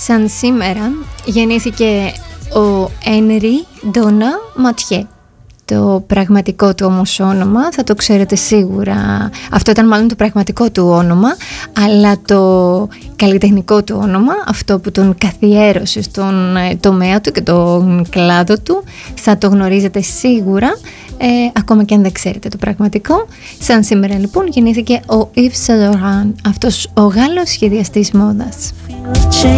Σαν σήμερα γεννήθηκε ο Henri Donat Mathieu. Το πραγματικό του όμως όνομα θα το ξέρετε σίγουρα. Αυτό ήταν μάλλον το πραγματικό του όνομα, αλλά το καλλιτεχνικό του όνομα, αυτό που τον καθιέρωσε στον τομέα του και τον κλάδο του, θα το γνωρίζετε σίγουρα, ακόμα και αν δεν ξέρετε το πραγματικό. Σαν σήμερα λοιπόν γεννήθηκε ο Yves Saint Laurent, αυτός ο Γάλλος σχεδιαστής μόδας.